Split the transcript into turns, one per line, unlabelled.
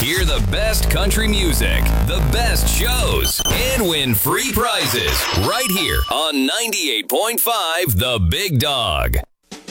Hear the best country music, the best shows, and win free prizes right here on 98.5 The Big Dog.